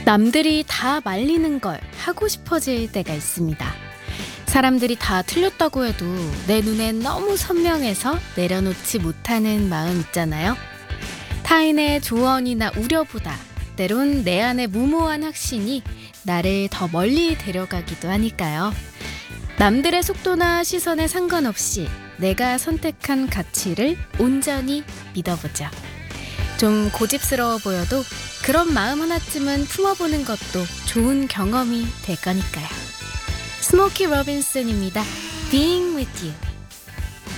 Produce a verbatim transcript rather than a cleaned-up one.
남들이 다 말리는 걸 하고 싶어질 때가 있습니다. 사람들이 다 틀렸다고 해도 내 눈엔 너무 선명해서 내려놓지 못하는 마음 있잖아요. 타인의 조언이나 우려보다 때론 내 안의 무모한 확신이 나를 더 멀리 데려가기도 하니까요. 남들의 속도나 시선에 상관없이 내가 선택한 가치를 온전히 믿어보죠. 좀 고집스러워 보여도 그런 마음 하나쯤은 품어보는 것도 좋은 경험이 될 거니까요. 스모키 로빈슨입니다. Being with you.